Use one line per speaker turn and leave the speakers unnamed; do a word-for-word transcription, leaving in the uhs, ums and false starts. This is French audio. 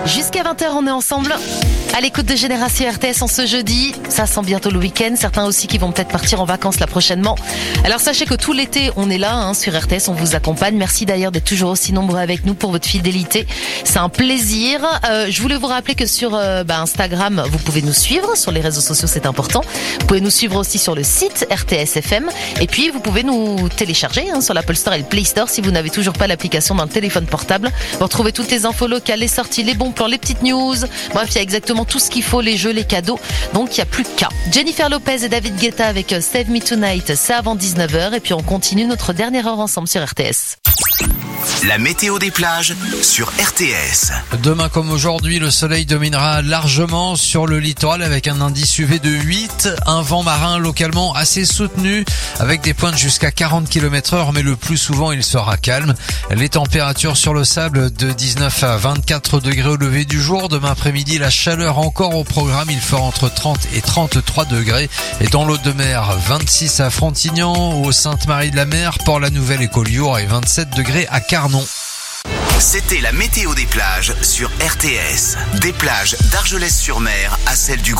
Jusqu'à vingt heures, on est ensemble à l'écoute de Génération R T S en ce jeudi. Ça sent bientôt le week-end. Certains aussi qui vont peut-être partir en vacances là prochainement. Alors sachez que tout l'été, on est là hein, sur R T S, on vous accompagne. Merci d'ailleurs d'être toujours aussi nombreux avec nous pour votre fidélité. C'est un plaisir. Euh, je voulais vous rappeler que sur euh, bah, Instagram, vous pouvez nous suivre. Sur les réseaux sociaux, c'est important. Vous pouvez nous suivre aussi sur le site R T S F M. Et puis, vous pouvez nous télécharger hein, sur l'Apple Store et le Play Store si vous n'avez toujours pas l'application dans le téléphone portable. Vous retrouvez toutes les infos locales, les sorties, les bons plans, les petites news. Bref, il y a exactement tout ce qu'il faut, les jeux, les cadeaux. Donc, il n'y a plus qu'à. Jennifer Lopez et David Guetta avec Save Me Tonight, c'est avant dix-neuf heures. Et puis, on continue notre dernière heure ensemble sur R T S.
La météo des plages sur R T S.
Demain comme aujourd'hui, le soleil dominera largement sur le littoral avec un indice U V de huit, un vent marin localement assez soutenu avec des pointes jusqu'à quarante kilomètres heure, mais le plus souvent il sera calme. Les températures sur le sable de dix-neuf à vingt-quatre degrés au lever du jour. Demain après-midi, la chaleur encore au programme, il fera entre trente et trente-trois degrés. Et dans l'eau de mer, vingt-six à Frontignan, au Sainte-Marie-de-la-Mer, Port-la-Nouvelle et Collioure et vingt-sept degrés à Carnon.
C'était la météo des plages sur R T S. Des plages d'Argelès-sur-Mer à celles du Gros